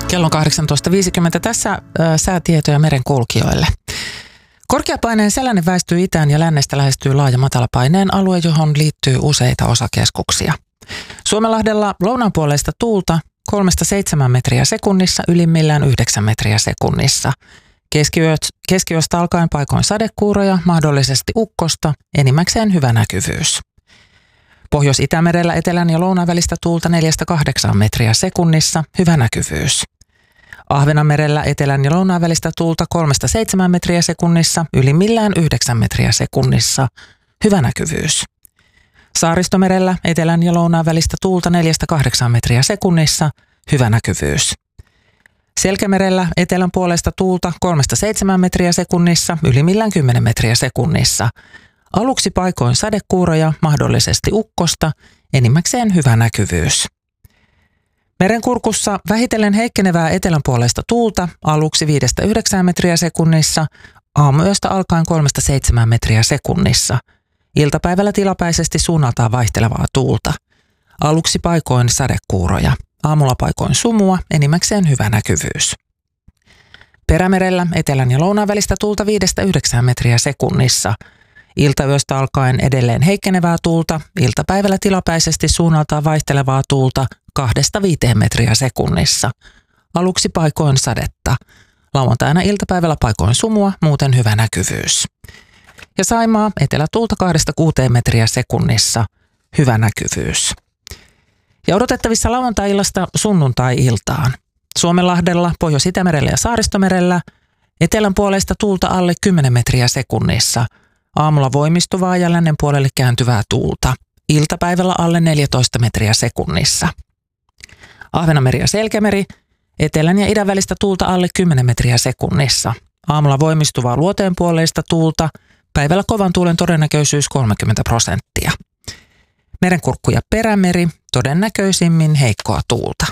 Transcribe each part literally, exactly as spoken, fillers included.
Kello on kahdeksantoista viisikymmentä. Tässä ää, säätietoja merenkulkijoille. Korkeapaineen seläne väistyy itään ja lännestä lähestyy laaja matalapaineen alue, johon liittyy useita osakeskuksia. Suomenlahdella lounaanpuoleista tuulta kolmesta seitsemään metriä sekunnissa, ylimmillään yhdeksän metriä sekunnissa. Keskiyöstä, keskiyöstä alkaen paikoin sadekuuroja, mahdollisesti ukkosta, enimmäkseen hyvä näkyvyys. Pohjois-Itämerellä etelän ja lounaan välistä tuulta neljästä kahdeksaan metriä sekunnissa, hyvä näkyvyys. Ahvenanmerellä etelän ja lounaan välistä tuulta kolmesta seitsemään metriä sekunnissa, ylimmillään yhdeksän metriä sekunnissa, hyvä näkyvyys. Saaristomerellä etelän ja lounaan välistä tuulta neljästä kahdeksaan metriä sekunnissa, hyvä näkyvyys. Selkämerellä etelän puolesta tuulta kolmesta seitsemään metriä sekunnissa, ylimmillään kymmenen metriä sekunnissa. Aluksi paikoin sadekuuroja, mahdollisesti ukkosta, enimmäkseen hyvä näkyvyys. Merenkurkussa vähitellen heikkenevää etelänpuoleista tuulta, aluksi viidestä yhdeksään metriä sekunnissa, aamuyöstä alkaen kolmesta seitsemään metriä sekunnissa. Iltapäivällä tilapäisesti suunnaltaan vaihtelevaa tuulta. Aluksi paikoin sadekuuroja, aamulla paikoin sumua, enimmäkseen hyvä näkyvyys. Perämerellä etelän ja lounaan välistä tuulta viidestä yhdeksään metriä sekunnissa. Iltayöstä alkaen edelleen heikkenevää tuulta, iltapäivällä tilapäisesti suunnaltaan vaihtelevaa tuulta kahdesta viiteen metriä sekunnissa. Aluksi paikoin sadetta. Lauantaina iltapäivällä paikoin sumua, muuten hyvä näkyvyys. Ja Saimaa etelätuulta kahdesta kuuteen metriä sekunnissa, hyvä näkyvyys. Ja odotettavissa lauantai-illasta sunnuntai-iltaan. Suomenlahdella, Pohjois-Itämerellä ja Saaristomerellä etelän puolesta tuulta alle kymmenen metriä sekunnissa. Aamulla voimistuvaa ja lännen puolelle kääntyvää tuulta. Iltapäivällä alle neljätoista metriä sekunnissa. Ahvenanmeri ja Selkämeri, etelän ja idän välistä tuulta alle kymmenen metriä sekunnissa. Aamulla voimistuvaa luoteenpuoleista tuulta, päivällä kovan tuulen todennäköisyys kolmekymmentä prosenttia. Merenkurkku ja Perämeri, todennäköisimmin heikkoa tuulta.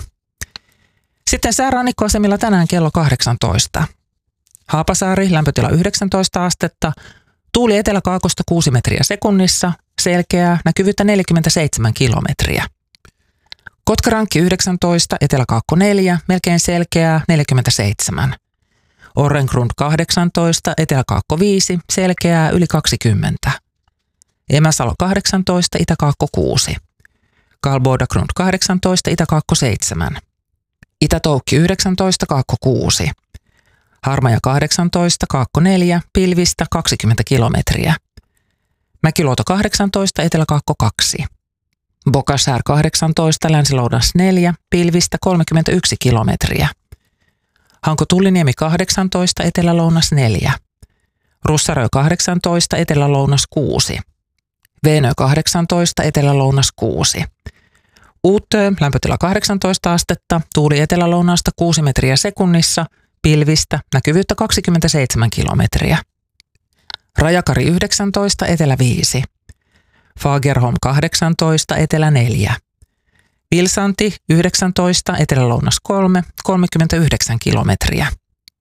Sitten säärannikkoasemilla tänään kello kahdeksantoista. Haapasaari, lämpötila yhdeksäntoista astetta, tuuli eteläkaakosta kuusi metriä sekunnissa, selkeää, näkyvyyttä neljäkymmentäseitsemän kilometriä. Kotkarankki yhdeksäntoista, eteläkaakko neljä, melkein selkeää, neljäkymmentäseitsemän. Orrengrund kahdeksantoista, eteläkaakko viisi, selkeää, yli kaksikymmentä. Emäsalo kahdeksantoista, itäkaakko kuusi. Kalbodagrund kahdeksantoista, itäkaakko seitsemän. Itätoukki yhdeksäntoista, kaakko kuusi. Harmaja kahdeksantoista, kaakko neljä, pilvistä kaksikymmentä kilometriä. Mäkiluoto kahdeksantoista, eteläkaakko kaksi. Bokasaar kahdeksantoista, länsilounas neljä, pilvistä kolmekymmentäyksi kilometriä. Hanko-Tulliniemi kahdeksantoista, etelälounas neljä. Russarö kahdeksantoista, etelälounas kuusi. Veenö kahdeksantoista, etelälounas kuusi. Uuttöö, lämpötila kahdeksantoista astetta, tuuli etelälounaasta kuusi metriä sekunnissa, pilvistä, näkyvyyttä kaksikymmentäseitsemän kilometriä. Rajakari yhdeksäntoista, etelä viisi. Fagerholm kahdeksantoista, etelä neljä. Vilsanti yhdeksäntoista, etelä-lounas kolme, kolmekymmentäyhdeksän kilometriä.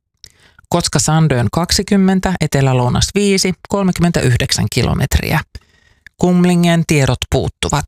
Kotka-Sandön kaksikymmentä, etelä-lounas viisi, kolmekymmentäyhdeksän kilometriä. Kumlingen tiedot puuttuvat.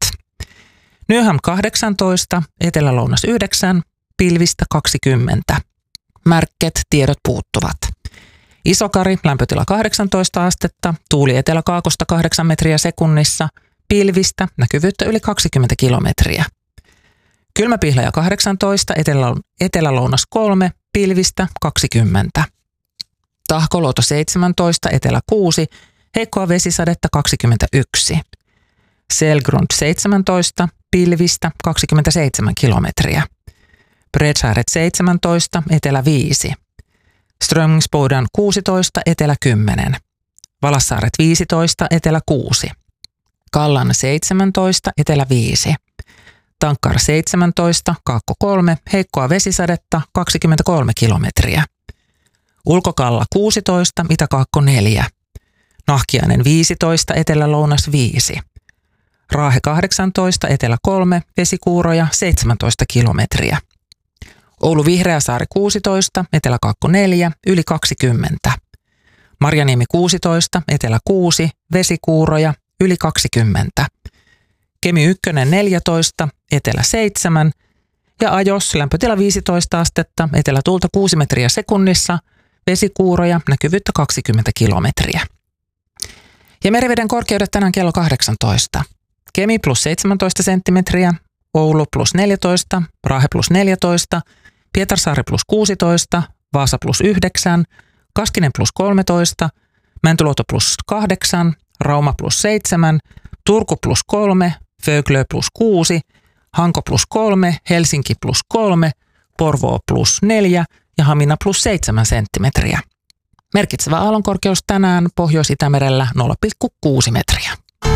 Nyham kahdeksantoista, etelä-lounas yhdeksän, pilvistä kaksikymmentä. Märket tiedot puuttuvat. Isokari, lämpötila kahdeksantoista astetta, tuuli eteläkaakosta kahdeksan metriä sekunnissa, pilvistä, näkyvyyttä yli kaksikymmentä kilometriä. Kylmäpihlaja kahdeksantoista, etelä, etelä-lounas kolme, pilvistä kaksikymmentä. Tahkoluoto seitsemäntoista, etelä kuusi, heikkoa vesisadetta kaksikymmentäyksi. Selgrund seitsemäntoista, pilvistä kaksikymmentäseitsemän kilometriä. Bredsaaret seitsemäntoista, etelä viisi. Strömmingsbodan kuusitoista, etelä kymmenen. Valassaaret viisitoista, etelä kuusi. Kallan seitsemäntoista, etelä viisi. Tankkar seitsemäntoista, kaakko kolme, heikkoa vesisadetta kaksikymmentäkolme kilometriä. Ulkokalla kuusitoista, itäkaakko neljä. Nahkiainen viisitoista, etelä-lounas viisi. Raahe kahdeksantoista, etelä kolme, vesikuuroja seitsemäntoista kilometriä. Oulu Vihreäsaari kuusitoista, eteläkaakko neljä, yli kaksikymmentä. Marjaniemi kuusitoista, etelä kuusi, vesikuuroja yli kaksikymmentä. Kemi yksi neljätoista, etelä seitsemän ja ajos lämpötila viisitoista astetta, etelätuulta kuusi metriä sekunnissa, vesikuuroja, näkyvyyttä kaksikymmentä kilometriä. Ja meriveden korkeudet tänään kello kahdeksantoista. Kemi plus seitsemäntoista senttimetriä, Oulu plus neljätoista, Raahe plus neljätoista, Pietarsaari plus kuusitoista, Vaasa plus yhdeksän, Kaskinen plus kolmetoista, Mäntyluoto plus kahdeksan, Rauma plus seitsemän, Turku plus kolme, Föglö plus kuusi, Hanko plus kolme, Helsinki plus kolme, Porvoo plus neljä ja Hamina plus seitsemän senttimetriä. Merkitsevä aallonkorkeus tänään Pohjois-Itämerellä nolla pilkku kuusi metriä.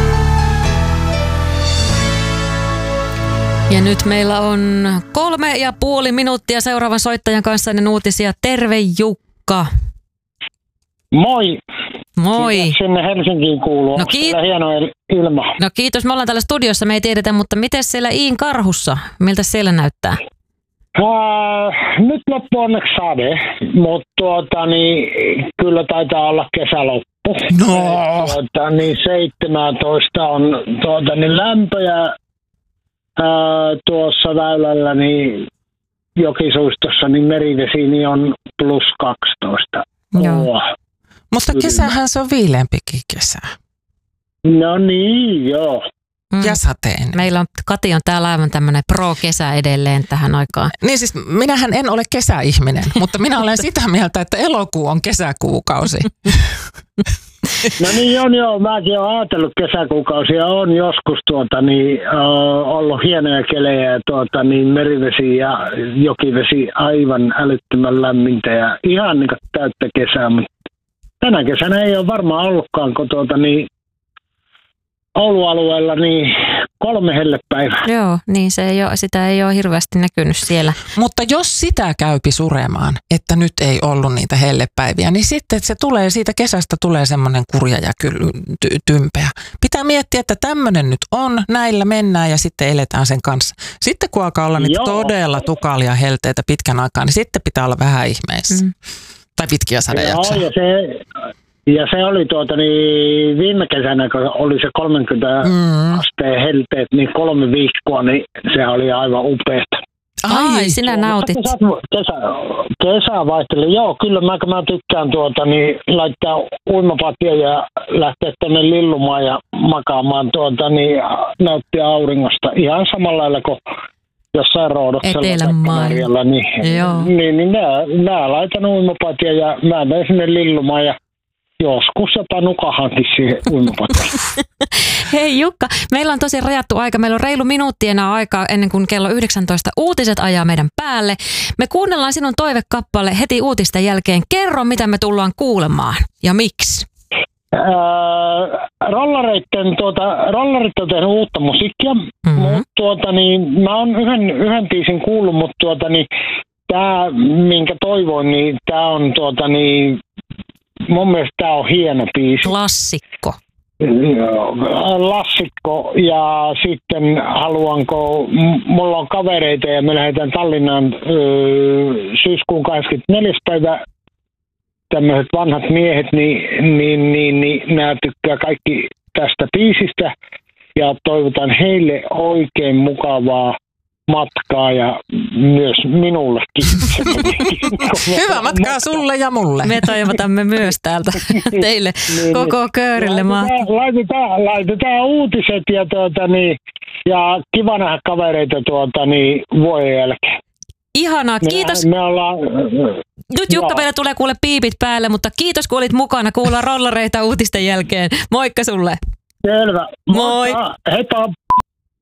Ja nyt meillä on kolme ja puoli minuuttia seuraavan soittajan kanssa ennen uutisia. Terve Jukka. Moi. Moi. Kiitos, sinne Helsinkiin kuuluu. No, kiit- hieno ilma. no kiitos, me ollaan täällä studiossa, me ei tiedetä, mutta miten siellä Iin Karhussa? Miltä siellä näyttää? Äh, nyt loppu onneksi sade, mutta tuota, niin, kyllä taitaa olla kesäloppu. No. Tuota, niin seitsemäntoista on tuota, niin lämpö ja äh, tuossa väylällä niin Jokisuistossa niin merivesi niin on plus kaksitoista. Joo. Oh. Mutta kesähän se on viileämpikin kesä. No niin, joo. Mm. Ja sateinen. Meillä on, Kati on täällä aivan tämmöinen pro-kesä edelleen tähän aikaan. Niin siis minähän en ole kesäihminen, mutta minä olen sitä mieltä, että elokuu on kesäkuukausi. No niin on joo, mäkin olen ajatellut kesäkuukausia, on joskus tuota, niin, uh, ollut hienoja kelejä ja tuota, niin, merivesi ja jokivesi aivan älyttömän lämmintä ja ihan niin kuin täyttä kesää, mutta tänä kesänä ei ole varmaan ollutkaan, kun tuota, niin, Oulu-alueella niin kolme hellepäivää. Joo, niin se ei ole, sitä ei ole hirveästi näkynyt siellä. Mutta jos sitä käypi suremaan, että nyt ei ollut niitä hellepäiviä, niin sitten että se tulee, siitä kesästä tulee semmoinen kurja ja kyllä ty- tympeä. Pitää miettiä, että tämmöinen nyt on, näillä mennään ja sitten eletään sen kanssa. Sitten kun alkaa olla niitä Joo. todella tukalia helteitä pitkän aikaa, niin sitten pitää olla vähän ihmeissä. Mm. Tai pitkiä sadejaksoja. Joo, ja se, ja se oli tuota, niin viime kesänä, kun oli se kolmekymmentä Mm. asteen helteet, niin kolme viikkoa, niin se oli aivan upeata. Ai, sinä nautit. Kesä, kesä, kesä vaihteli. Joo, kyllä mä, mä tykkään tuota, niin laittaa uimapatja ja lähteä tänne lillumaan ja makaamaan tuota, niin nauttia auringosta. Ihan samalla lailla kuin jossain Roodoksella Etelämailla. niin, Joo. niin, niin mä, mä laitan uimapatja ja mä menen sinne lillumaan ja joskus jopa nukahankin siihen uimapatjaan. Hei Jukka, meillä on tosi rajattu aika. Meillä on reilu minuutti enää aikaa ennen kuin kello yhdeksäntoista uutiset ajaa meidän päälle. Me kuunnellaan sinun toivekappale heti uutisten jälkeen. Kerro, mitä me tullaan kuulemaan ja miksi. Äh, rollareitten, tuota, rollarit on tehnyt uutta musiikkia, Mm-hmm. mutta tuota, niin, mä oon yhden, yhden biisin kuullut, mutta tuota, niin, tämä, minkä toivoin, niin tämä on tuota, niin, mun mielestä tämä on hieno biisi. Klassikko. Lassikko ja sitten haluanko, m- mulla on kavereita ja me lähdetään Tallinnaan öö, syyskuun kahdeskymmenesneljäs päivä. Tämmöiset vanhat miehet, niin, niin, niin, niin nämä tykkää kaikki tästä biisistä ja toivotan heille oikein mukavaa matkaa ja myös minullekin. Hyvää matkaa sulle ja mulle. Me toivotamme myös täältä teille Niin, koko köörille. laitetaan, laitetaan, laitetaan uutiset ja, tuota, niin, ja kiva nähdä kavereita tuota, niin, vuoden jälkeen. Ihanaa, kiitos. Me, me ollaan, Nyt Jukka, joo. meillä tulee kuule piipit päälle, mutta kiitos kun olit mukana. Kuullaan rollareita uutisten jälkeen. Moikka sulle. Selvä. Moi. Heippa.